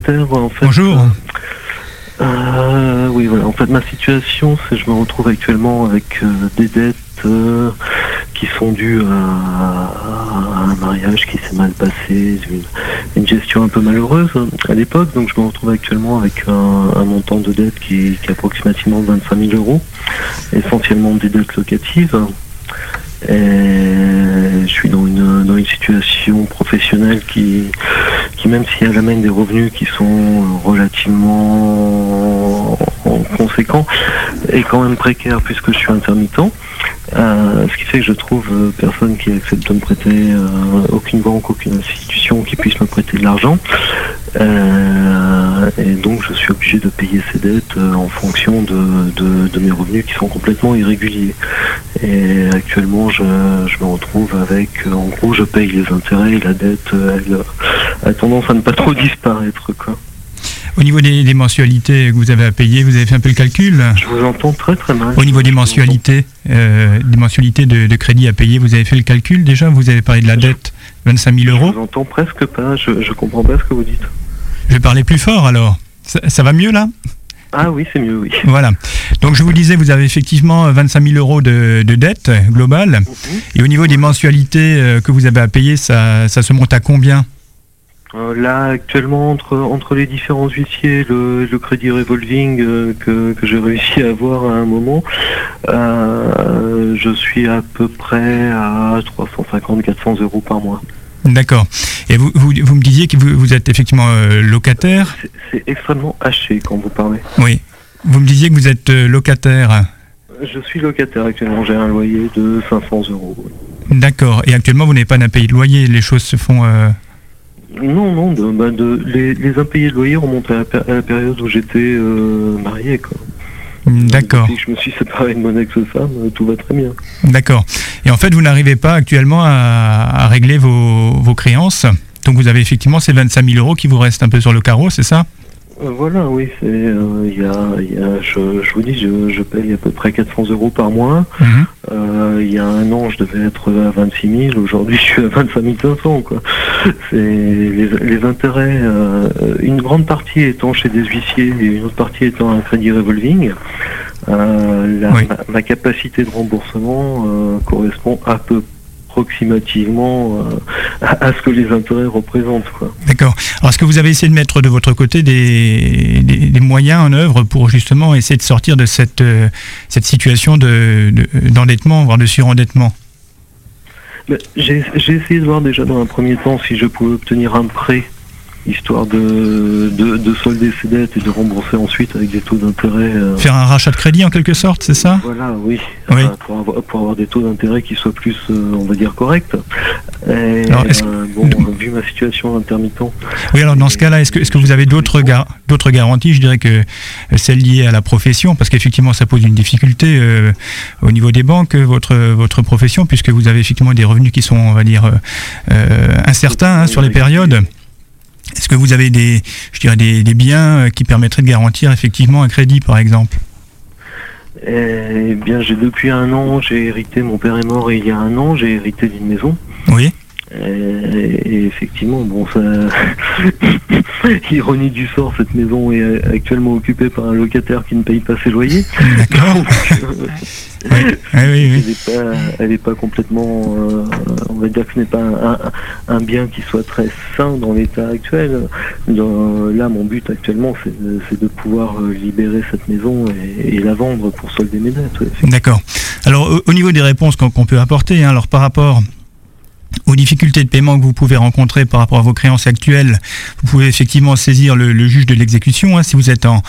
Locataire, en fait. Bonjour. Oui, voilà. En fait, ma situation, c'est que je me retrouve actuellement avec des dettes qui sont dues à un mariage qui s'est mal passé, une gestion un peu malheureuse à l'époque. Donc, je me retrouve actuellement avec un montant de dette qui est approximativement 25 000 euros, essentiellement des dettes locatives. Et je suis dans une situation professionnelle qui même si elle amène des revenus qui sont relativement conséquents, est quand même précaire puisque je suis intermittent. Ce qui fait que je trouve personne qui accepte de me prêter, aucune banque, aucune institution qui puisse me prêter de l'argent. Et donc je suis obligé de payer ces dettes en fonction de mes revenus qui sont complètement irréguliers. Et actuellement je me retrouve avec, en gros je paye les intérêts et la dette elle a tendance à ne pas trop disparaître, quoi. Au niveau des mensualités que vous avez à payer, vous avez fait un peu le calcul? Je vous entends très très mal. Au niveau des mensualités de crédit à payer, vous avez fait le calcul déjà? Vous avez parlé de la dette, 25 000 euros. Je vous entends presque pas, je comprends pas ce que vous dites. Je vais parler plus fort alors. Ça va mieux là? Ah oui, c'est mieux, oui. Voilà. Donc je vous disais, vous avez effectivement 25 000 euros de dette globale. Et au niveau des mensualités que vous avez à payer, ça se monte à combien? Là, actuellement, entre les différents huissiers, le crédit revolving que j'ai réussi à avoir à un moment, je suis à peu près à 350-400 euros par mois. D'accord. Et vous me disiez que vous êtes effectivement locataire. C'est extrêmement haché quand vous parlez. Oui. Vous me disiez que vous êtes locataire. Je suis locataire actuellement, j'ai un loyer de 500 euros. D'accord. Et actuellement, vous n'avez pas d'impayé de loyer. Les choses se font... Non, les impayés de loyer remontent à la période où j'étais marié, quoi. D'accord. Depuis que je me suis séparé de mon ex-femme, tout va très bien. D'accord. Et en fait, vous n'arrivez pas actuellement à régler vos créances. Donc vous avez effectivement ces 25 000 euros qui vous restent un peu sur le carreau, c'est ça? Voilà, oui, c'est je vous dis, je paye à peu près 400 euros par mois. Il y a un an, je devais être à 26 000. Aujourd'hui, je suis à 25 500, quoi. C'est les intérêts, une grande partie étant chez des huissiers et une autre partie étant un crédit revolving. Ma capacité de remboursement correspond à peu approximativement à ce que les intérêts représentent, quoi. D'accord. Alors, est-ce que vous avez essayé de mettre de votre côté des moyens en œuvre pour justement essayer de sortir de cette situation d'endettement, voire de surendettement? J'ai essayé de voir déjà dans un premier temps si je pouvais obtenir un prêt, histoire de solder ses dettes et de rembourser ensuite avec des taux d'intérêt. Faire un rachat de crédit en quelque sorte, c'est ça? Voilà, oui. Oui. Pour avoir des taux d'intérêt qui soient plus, on va dire, corrects. Et, alors, vu ma situation d'intermittent. Oui, alors dans ce cas-là, est-ce que vous avez d'autres garanties? Je dirais que celles liées à la profession, parce qu'effectivement ça pose une difficulté au niveau des banques, votre profession, puisque vous avez effectivement des revenus qui sont, on va dire, incertains sur les périodes. Est-ce que vous avez des biens qui permettraient de garantir effectivement un crédit, par exemple? Eh bien, depuis un an, j'ai hérité, mon père est mort et il y a un an, j'ai hérité d'une maison. Oui. Et effectivement, bon, ça... ironie du sort, cette maison est actuellement occupée par un locataire qui ne paye pas ses loyers. D'accord. Oui. Elle n'est pas complètement, on va dire que ce n'est pas un bien qui soit très sain dans l'état actuel. Là, mon but actuellement, c'est de pouvoir libérer cette maison et la vendre pour solder mes dettes. Ouais, d'accord. Alors, au niveau des réponses qu'on peut apporter, hein, alors par rapport aux difficultés de paiement que vous pouvez rencontrer par rapport à vos créances actuelles, vous pouvez effectivement saisir le juge de l'exécution, hein, si vous êtes en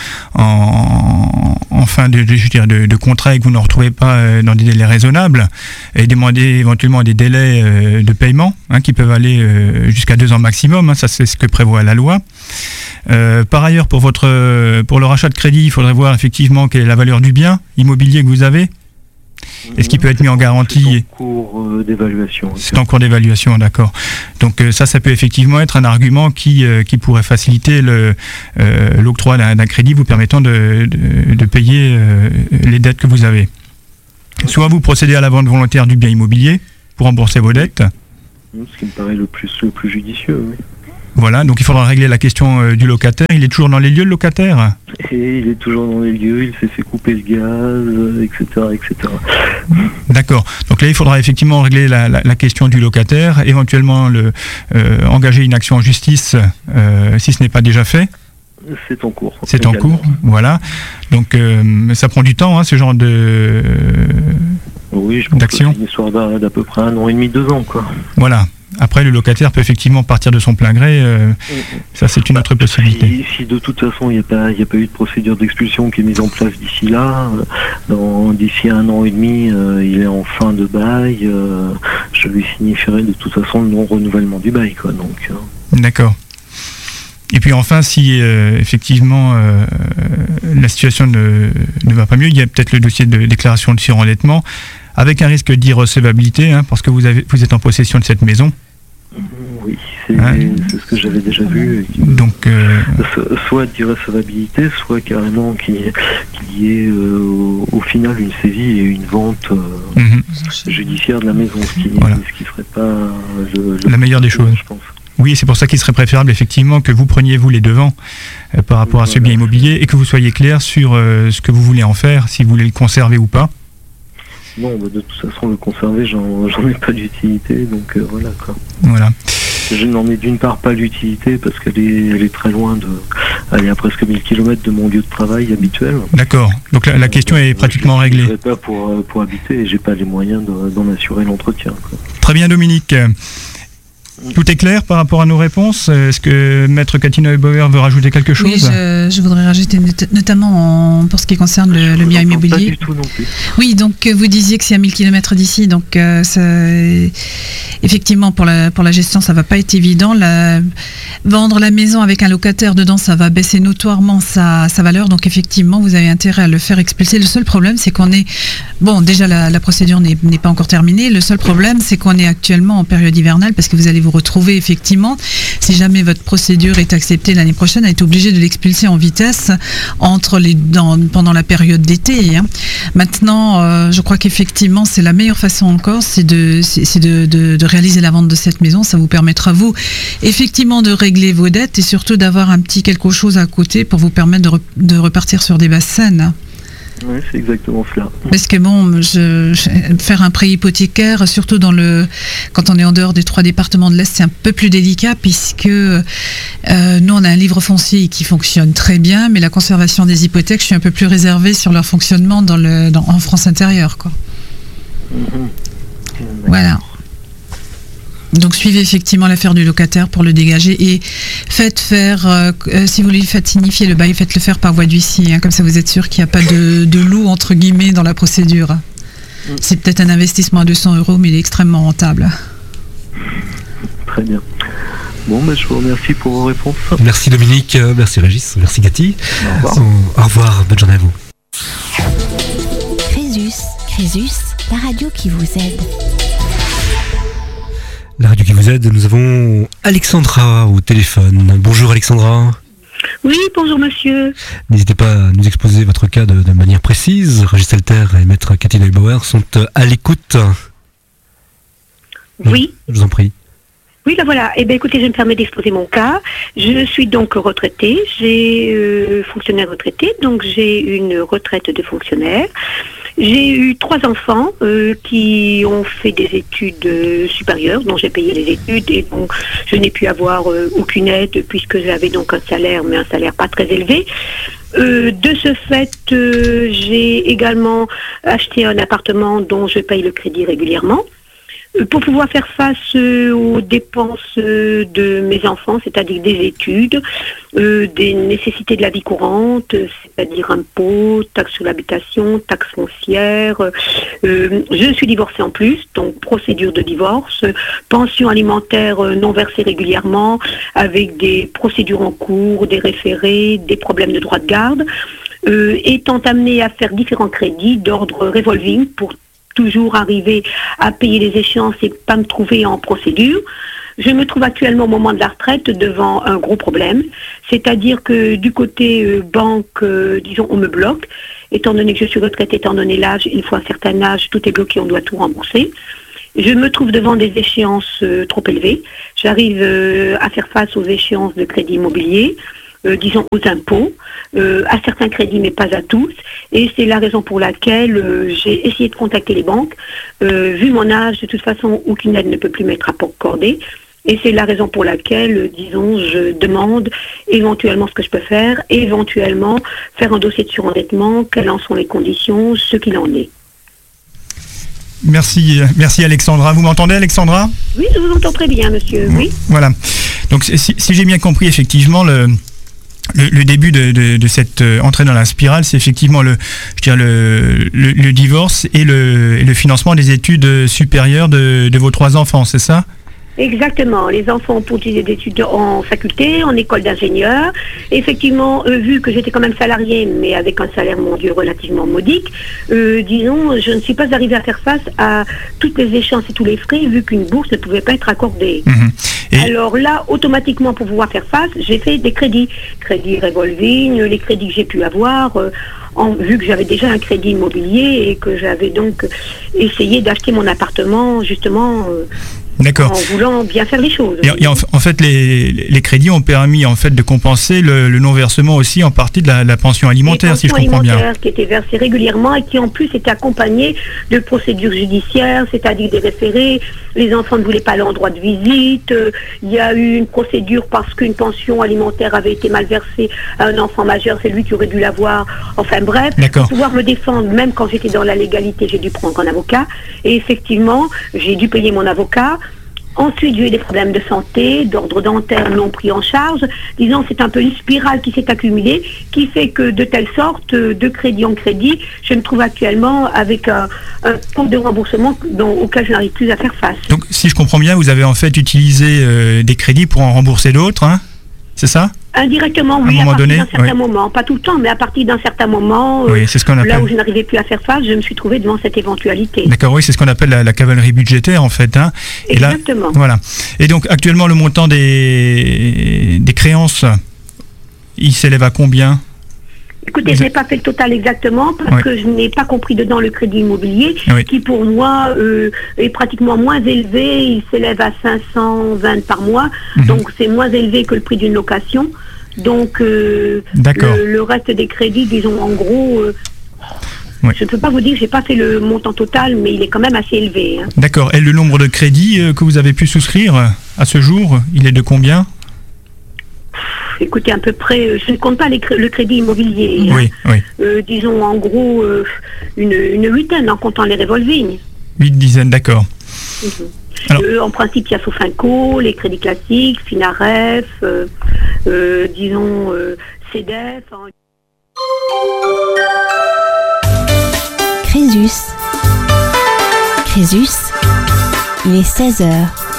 fin de contrat et que vous ne retrouvez pas dans des délais raisonnables, et demander éventuellement des délais de paiement, hein, qui peuvent aller jusqu'à 2 ans maximum, hein, ça c'est ce que prévoit la loi. Par ailleurs, pour le rachat de crédit, il faudrait voir effectivement quelle est la valeur du bien immobilier que vous avez. Est-ce qu'il peut être mis en garantie? C'est en cours d'évaluation. C'est en cours d'évaluation, d'accord. Donc ça peut effectivement être un argument qui pourrait faciliter l'octroi d'un crédit vous permettant de payer les dettes que vous avez. Soit vous procédez à la vente volontaire du bien immobilier pour rembourser vos dettes. Ce qui me paraît le plus judicieux, oui. Voilà, donc il faudra régler la question du locataire. Il est toujours dans les lieux, le locataire ? Et il est toujours dans les lieux, il s'est fait couper le gaz, etc., etc. D'accord. Donc là, il faudra effectivement régler la question du locataire, éventuellement engager une action en justice si ce n'est pas déjà fait. C'est en cours. C'est également. En cours, voilà. Donc ça prend du temps, ce genre de oui, je pense d'action. Que c'est une histoire d'à peu près 1 an et demi, 2 ans, quoi. Voilà. Après, le locataire peut effectivement partir de son plein gré. Ça, c'est une autre possibilité. Si de toute façon, il n'y a pas eu de procédure d'expulsion qui est mise en place d'ici là, d'ici 1 an et demi, il est en fin de bail, je lui signifierai de toute façon le non-renouvellement du bail, quoi. Donc, D'accord. Et puis enfin, si effectivement la situation ne va pas mieux, il y a peut-être le dossier de déclaration de surendettement, avec un risque d'irrecevabilité, parce que vous êtes en possession de cette maison. Oui, c'est ce que j'avais déjà vu. Donc, soit d'irrecevabilité, soit carrément qu'il y ait au final une saisie et une vente judiciaire de la maison, ce qui serait pas la meilleure des choses, je pense. Oui, c'est pour ça qu'il serait préférable effectivement que vous preniez vous les devants par rapport à ce bien immobilier et que vous soyez clair sur ce que vous voulez en faire, si vous voulez le conserver ou pas. Non, de toute façon, le conserver, j'en ai pas d'utilité, donc voilà, quoi. Voilà. Je n'en ai d'une part pas l'utilité parce qu'elle est très loin elle est à presque 1000 km de mon lieu de travail habituel. D'accord, donc la question est pratiquement réglée. Je ne pas pour habiter et j'ai pas les moyens d'en assurer l'entretien, quoi. Très bien, Dominique. Tout est clair par rapport à nos réponses. Est-ce que Maître Catino-Bauer veut rajouter quelque chose ? Oui, je voudrais rajouter notamment pour ce qui concerne le bien immobilier. Pas du tout non plus. Oui, donc vous disiez que c'est à 1000 km d'ici, donc effectivement pour la gestion ça va pas être évident. Vendre la maison avec un locataire dedans, ça va baisser notoirement sa valeur, donc effectivement vous avez intérêt à le faire expulser. Le seul problème c'est qu'on est, déjà la procédure n'est pas encore terminée, le seul problème c'est qu'on est actuellement en période hivernale parce que vous allez vous retrouver effectivement, si jamais votre procédure est acceptée l'année prochaine, à être obligé de l'expulser en vitesse pendant la période d'été. Maintenant, je crois qu'effectivement, c'est la meilleure façon encore, c'est de réaliser la vente de cette maison. Ça vous permettra, vous, effectivement, de régler vos dettes et surtout d'avoir un petit quelque chose à côté pour vous permettre de repartir sur des bases saines. Oui, c'est exactement cela. Parce que faire un prêt hypothécaire, surtout quand on est en dehors des 3 départements de l'Est, c'est un peu plus délicat puisque nous, on a un livre foncier qui fonctionne très bien, mais la conservation des hypothèques, je suis un peu plus réservée sur leur fonctionnement en France intérieure, quoi. Voilà. Donc suivez effectivement l'affaire du locataire pour le dégager et faites faire, si vous lui faites signifier le bail, faites-le faire par voie d'huissier, comme ça vous êtes sûr qu'il n'y a pas de loup entre guillemets dans la procédure. C'est peut-être un investissement à 200 €, mais il est extrêmement rentable. Très bien. Bon, je vous remercie pour vos réponses. Merci Dominique, merci Régis, merci Cathy. Au revoir. Au revoir, bonne journée à vous. Crésus, la radio qui vous aide. La radio qui vous aide, nous avons Alexandra au téléphone. Bonjour Alexandra. Oui, bonjour monsieur. N'hésitez pas à nous exposer votre cas de manière précise. Régis Alter et Maître Cathy Neubauer sont à l'écoute. Oui. Je vous en prie. Oui, voilà. Écoutez, je me permets d'exposer mon cas. Je suis donc retraitée, j'ai fonctionnaire retraité, donc j'ai une retraite de fonctionnaire. J'ai eu 3 enfants qui ont fait des études supérieures, dont j'ai payé les études et donc je n'ai pu avoir aucune aide puisque j'avais donc un salaire, mais un salaire pas très élevé. De ce fait, j'ai également acheté un appartement dont je paye le crédit régulièrement. Pour pouvoir faire face aux dépenses de mes enfants, c'est-à-dire des études, des nécessités de la vie courante, c'est-à-dire impôts, taxes sur l'habitation, taxes foncières. Je suis divorcée en plus, donc procédure de divorce, pension alimentaire non versée régulièrement, avec des procédures en cours, des référés, des problèmes de droit de garde, étant amenée à faire différents crédits d'ordre revolving pour toujours arriver à payer les échéances et pas me trouver en procédure. Je me trouve actuellement au moment de la retraite devant un gros problème, c'est-à-dire que du côté banque, disons, on me bloque, étant donné que je suis retraitée, étant donné l'âge, il faut un certain âge, tout est bloqué, on doit tout rembourser. Je me trouve devant des échéances trop élevées. J'arrive à faire face aux échéances de crédit immobilier, disons aux impôts, à certains crédits mais pas à tous. Et c'est la raison pour laquelle j'ai essayé de contacter les banques. Vu mon âge, de toute façon, aucune aide ne peut plus m'être accordée. Et c'est la raison pour laquelle, disons, je demande éventuellement ce que je peux faire, et éventuellement faire un dossier de surendettement, quelles en sont les conditions, ce qu'il en est. Merci Alexandra. Vous m'entendez, Alexandra ? Oui, je vous entends très bien, monsieur. Oui. Voilà. Donc si j'ai bien compris, effectivement, le début de cette entrée dans la spirale, c'est effectivement le divorce et le financement des études supérieures de vos 3 enfants, c'est ça ? Exactement. Les enfants ont poursuivi des études en faculté, en école d'ingénieur. Effectivement, vu que j'étais quand même salariée, mais avec un salaire, mon Dieu, relativement modique, disons, je ne suis pas arrivée à faire face à toutes les échéances et tous les frais, vu qu'une bourse ne pouvait pas être accordée. Alors là, automatiquement, pour pouvoir faire face, j'ai fait des crédits revolving, les crédits que j'ai pu avoir, vu que j'avais déjà un crédit immobilier et que j'avais donc essayé d'acheter mon appartement, justement, D'accord. En voulant bien faire les choses. Et en fait, les crédits ont permis en fait de compenser le non-versement aussi en partie de la pension alimentaire, si je comprends bien. Qui était versée régulièrement et qui en plus était accompagnée de procédures judiciaires, c'est-à-dire des référés. Les enfants ne voulaient pas aller en droit de visite. Il y a eu une procédure parce qu'une pension alimentaire avait été mal versée à un enfant majeur, c'est lui qui aurait dû l'avoir. Enfin bref, pour pouvoir me défendre, même quand j'étais dans la légalité, j'ai dû prendre un avocat. Et effectivement, j'ai dû payer mon avocat. Ensuite, j'ai eu des problèmes de santé, d'ordre dentaire non pris en charge. Disons, c'est un peu une spirale qui s'est accumulée, qui fait que de telle sorte, de crédit en crédit, je me trouve actuellement avec un compte de remboursement auquel je n'arrive plus à faire face. Donc, si je comprends bien, vous avez en fait utilisé des crédits pour en rembourser d'autres, hein ? C'est ça ? Indirectement, oui, à partir d'un certain moment. Pas tout le temps, mais à partir d'un certain moment, c'est ce qu'on appelle... là où je n'arrivais plus à faire face, je me suis trouvée devant cette éventualité. D'accord, oui, c'est ce qu'on appelle la cavalerie budgétaire, en fait. Hein. Exactement. Et là, voilà. Et donc, actuellement, le montant des créances, il s'élève à combien ? Écoutez, je n'ai pas fait le total exactement parce que je n'ai pas compris dedans le crédit immobilier qui pour moi est pratiquement moins élevé. Il s'élève à 520 par mois, donc c'est moins élevé que le prix d'une location. Donc le reste des crédits, disons en gros, je ne peux pas vous dire que je n'ai pas fait le montant total, mais il est quand même assez élevé. Hein. D'accord. Et le nombre de crédits que vous avez pu souscrire à ce jour, il est de combien ? Écoutez, à peu près, je ne compte pas le crédit immobilier. Disons en gros une huitaine en comptant les revolving. 8 dizaines, d'accord. Alors, en principe, il y a Sofinco, les crédits classiques, Finaref, disons CEDEF. Crésus, il est 16h.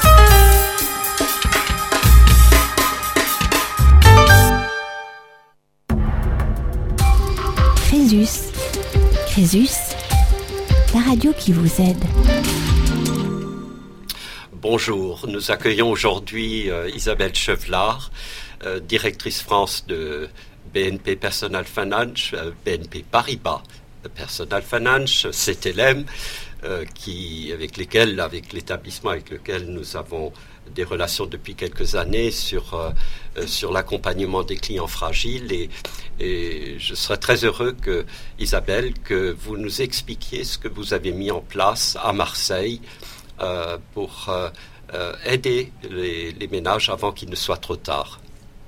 Crésus, la radio qui vous aide. Bonjour, nous accueillons aujourd'hui Isabelle Chevelard, directrice France de BNP Personal Finance, BNP Paribas Personal Finance, CTLM, avec l'établissement avec lequel nous avons des relations depuis quelques années sur l'accompagnement des clients fragiles et je serais très heureux Isabelle, que vous nous expliquiez ce que vous avez mis en place à Marseille pour aider les ménages avant qu'il ne soit trop tard.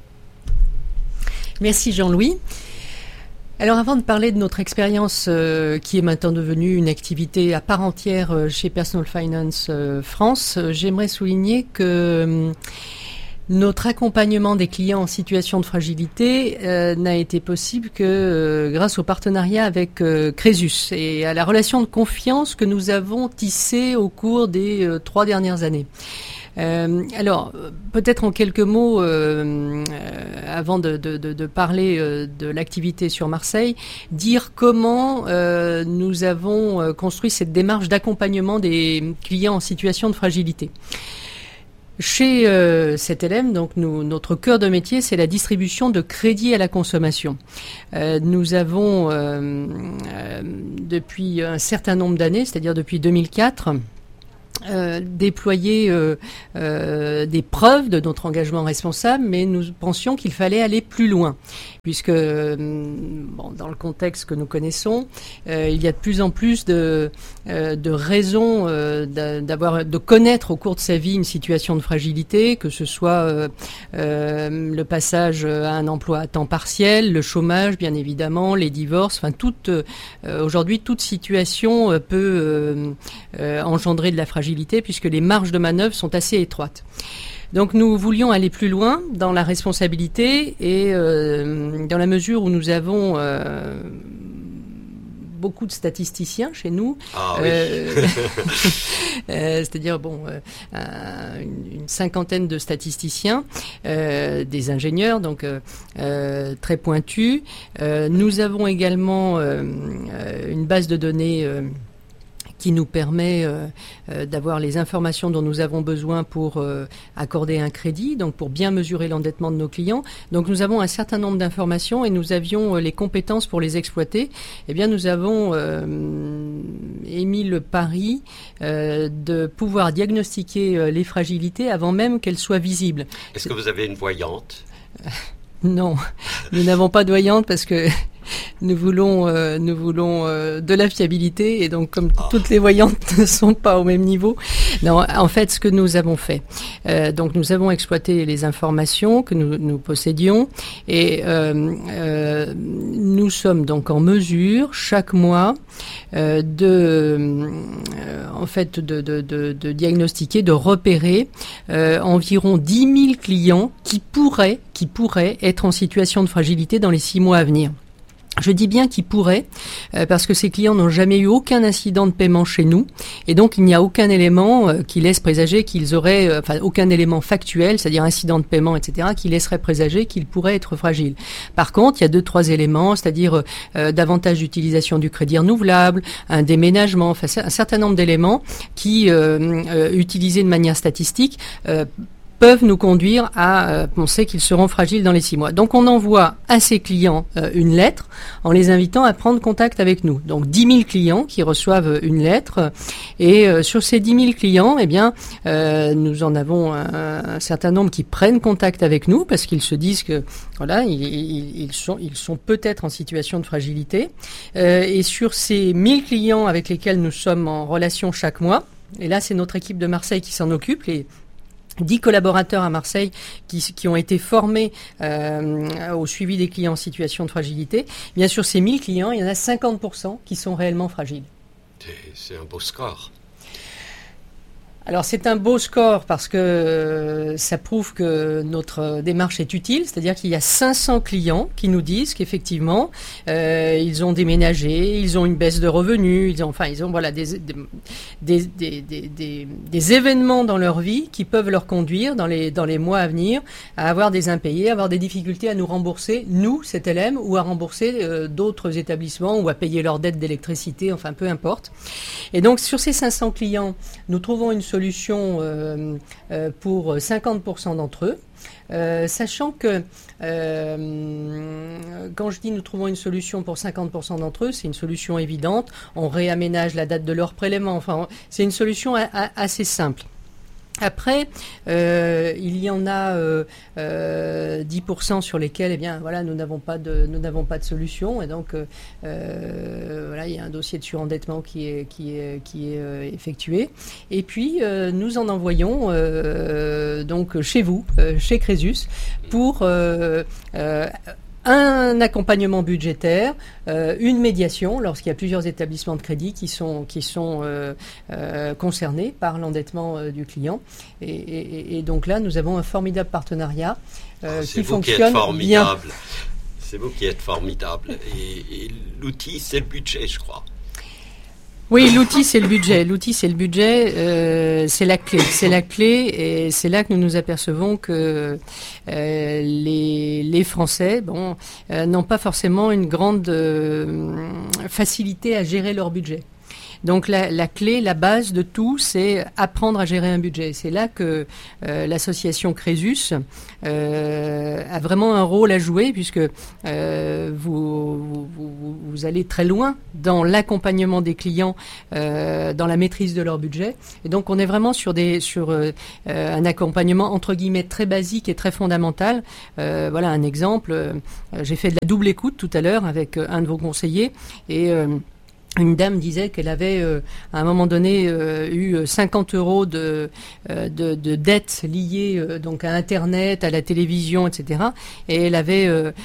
Merci Jean-Louis. Alors avant de parler de notre expérience qui est maintenant devenue une activité à part entière chez Personal Finance France, j'aimerais souligner que notre accompagnement des clients en situation de fragilité n'a été possible que grâce au partenariat avec Crésus et à la relation de confiance que nous avons tissée au cours des 3 dernières années. Alors, peut-être en quelques mots, avant de parler de l'activité sur Marseille, dire comment nous avons construit cette démarche d'accompagnement des clients en situation de fragilité. Chez CTLM, donc notre cœur de métier, c'est la distribution de crédits à la consommation. Nous avons, depuis un certain nombre d'années, c'est-à-dire depuis 2004, déployer des preuves de notre engagement responsable, mais nous pensions qu'il fallait aller plus loin, puisque dans le contexte que nous connaissons, il y a de plus en plus de raisons de connaître au cours de sa vie une situation de fragilité, que ce soit le passage à un emploi à temps partiel, le chômage, bien évidemment, les divorces, enfin aujourd'hui toute situation peut engendrer de la fragilité, puisque les marges de manœuvre sont assez étroites. Donc nous voulions aller plus loin dans la responsabilité et dans la mesure où nous avons beaucoup de statisticiens chez nous, c'est-à-dire une cinquantaine de statisticiens, des ingénieurs donc très pointus. Nous avons également une base de données qui nous permet d'avoir les informations dont nous avons besoin pour accorder un crédit, donc pour bien mesurer l'endettement de nos clients. Donc nous avons un certain nombre d'informations et nous avions les compétences pour les exploiter. Eh bien, nous avons émis le pari de pouvoir diagnostiquer les fragilités avant même qu'elles soient visibles. Est-ce que vous avez une voyante ? Non, nous n'avons pas de voyante parce que nous voulons de la fiabilité et donc comme toutes les voyantes ne sont pas au même niveau. Non, en fait, ce que nous avons fait, donc nous avons exploité les informations que nous possédions et nous sommes donc en mesure chaque mois de diagnostiquer, de repérer environ 10 000 clients qui pourraient être en situation de fragilité dans les 6 mois à venir. Je dis bien qu'ils pourraient, parce que ces clients n'ont jamais eu aucun incident de paiement chez nous, et donc il n'y a aucun élément qui laisse présager qu'ils auraient, aucun élément factuel, c'est-à-dire incident de paiement, etc., qui laisserait présager qu'ils pourraient être fragiles. Par contre, il y a 2-3 éléments, c'est-à-dire davantage d'utilisation du crédit renouvelable, un déménagement, un certain nombre d'éléments qui, utilisés de manière statistique, peuvent nous conduire à penser qu'ils seront fragiles dans les 6 mois. Donc on envoie à ces clients une lettre en les invitant à prendre contact avec nous. Donc 10 000 clients qui reçoivent une lettre et sur ces 10 000 clients, eh bien, nous en avons un certain nombre qui prennent contact avec nous parce qu'ils se disent que voilà, ils sont peut-être en situation de fragilité. Et sur ces 1000 clients avec lesquels nous sommes en relation chaque mois, et là c'est notre équipe de Marseille qui s'en occupe, les 10 collaborateurs à Marseille qui ont été formés au suivi des clients en situation de fragilité. Bien sûr, ces 1000 clients, il y en a 50% qui sont réellement fragiles. C'est un beau score. Alors c'est un beau score parce que ça prouve que notre démarche est utile, c'est-à-dire qu'il y a 500 clients qui nous disent qu'effectivement ils ont déménagé, ils ont une baisse de revenus, ils ont voilà des événements dans leur vie qui peuvent leur conduire dans les mois à venir à avoir des impayés, à avoir des difficultés à nous rembourser, nous, CTLM, ou à rembourser d'autres établissements ou à payer leurs dettes d'électricité, enfin peu importe. Et donc sur ces 500 clients, nous trouvons une solution pour 50% d'entre eux, sachant que quand je dis nous trouvons une solution pour 50% d'entre eux, c'est une solution évidente, on réaménage la date de leur prélèvement, enfin c'est une solution assez simple. Après, il y en a 10% sur lesquels, eh bien, voilà, nous n'avons pas de solution, et donc voilà, il y a un dossier de surendettement qui est effectué. Et puis nous en envoyons donc chez vous, chez Crésus, pour un accompagnement budgétaire, une médiation lorsqu'il y a plusieurs établissements de crédit qui sont concernés par l'endettement du client. Et donc là, nous avons un formidable partenariat qui fonctionne bien. C'est vous qui êtes formidable. Et l'outil, c'est le budget, je crois. Oui, l'outil c'est le budget. C'est la clé. C'est la clé, et c'est là que nous nous apercevons que les Français, n'ont pas forcément une grande facilité à gérer leur budget. Donc la clé, la base de tout, c'est apprendre à gérer un budget. C'est là que l'association Crésus a vraiment un rôle à jouer, puisque vous allez très loin dans l'accompagnement des clients, dans la maîtrise de leur budget. Et donc on est vraiment sur un accompagnement entre guillemets très basique et très fondamental. Voilà un exemple. J'ai fait de la double écoute tout à l'heure avec un de vos conseillers, et une dame disait qu'elle avait à un moment donné eu 50 € de dettes liées donc à Internet, à la télévision, etc. Et elle avait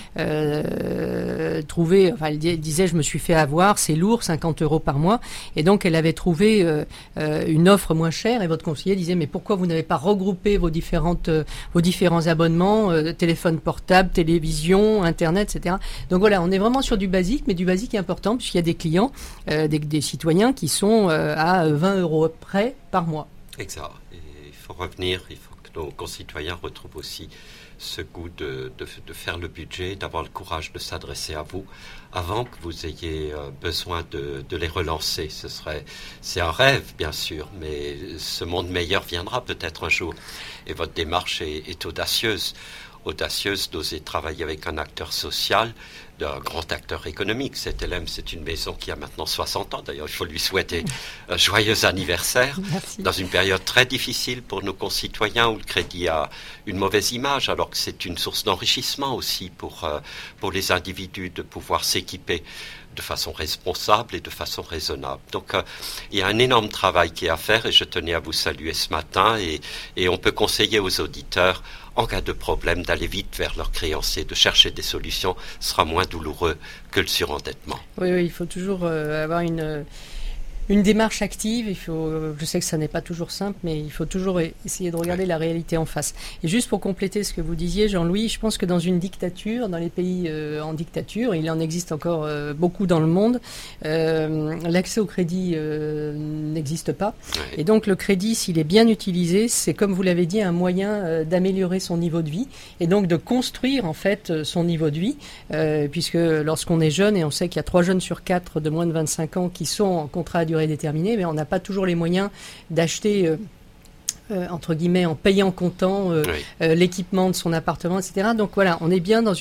trouvé, enfin elle disait, je me suis fait avoir, c'est lourd, 50 € par mois. Et donc elle avait trouvé une offre moins chère, et votre conseiller disait, mais pourquoi vous n'avez pas regroupé vos différents abonnements, téléphone portable, télévision, Internet, etc. Donc voilà, on est vraiment sur du basique, mais du basique est important, puisqu'il y a des clients, des citoyens qui sont à 20 € près par mois. Exact. Et il faut revenir, il faut que nos concitoyens retrouvent aussi ce goût de faire le budget, d'avoir le courage de s'adresser à vous avant que vous ayez besoin de les relancer. C'est un rêve, bien sûr, mais ce monde meilleur viendra peut-être un jour. Et votre démarche est audacieuse d'oser travailler avec un acteur social, d'un grand acteur économique. CTLM, c'est une maison qui a maintenant 60 ans. D'ailleurs, il faut lui souhaiter un joyeux anniversaire. Merci. Dans une période très difficile pour nos concitoyens, où le crédit a une mauvaise image, alors que c'est une source d'enrichissement aussi pour les individus de pouvoir s'équiper de façon responsable et de façon raisonnable. Donc, il y a un énorme travail qui est à faire, et je tenais à vous saluer ce matin, et on peut conseiller aux auditeurs, en cas de problème, d'aller vite vers leurs créanciers, de chercher des solutions. Ce sera moins douloureux que le surendettement. Oui, il faut toujours avoir une démarche active. Je sais que ça n'est pas toujours simple, mais il faut toujours essayer de regarder la réalité en face. Et juste pour compléter ce que vous disiez, Jean-Louis, je pense que dans une dictature, dans les pays en dictature, il en existe encore beaucoup dans le monde, l'accès au crédit n'existe pas. Et donc le crédit, s'il est bien utilisé, c'est, comme vous l'avez dit, un moyen d'améliorer son niveau de vie, et donc de construire en fait son niveau de vie, puisque lorsqu'on est jeune, et on sait qu'il y a 3 jeunes sur 4 de moins de 25 ans qui sont en contrat à durée déterminée, mais on n'a pas toujours les moyens d'acheter entre guillemets en payant comptant l'équipement de son appartement, etc. Donc voilà, on est bien dans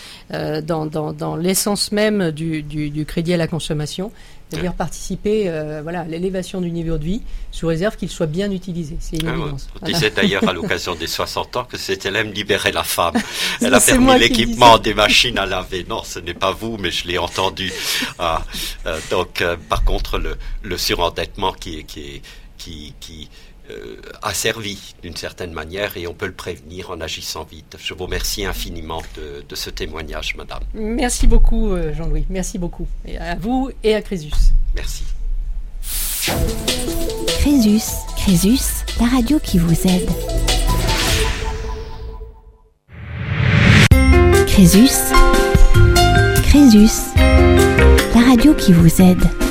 dans l'essence même du crédit à la consommation, c'est-à-dire participer à l'élévation du niveau de vie, sous réserve qu'il soit bien utilisé. C'est une évidence. On disait d'ailleurs à l'occasion des 60 ans que CTLM libérait la femme. Elle a permis l'équipement des machines à laver. Non, ce n'est pas vous, mais je l'ai entendu. Donc, par contre, le surendettement qui a servi d'une certaine manière, et on peut le prévenir en agissant vite. Je vous remercie infiniment de ce témoignage, madame. Merci beaucoup, Jean-Louis. Merci beaucoup. Et à vous et à Crésus. Merci. Crésus, la radio qui vous aide. Crésus, la radio qui vous aide.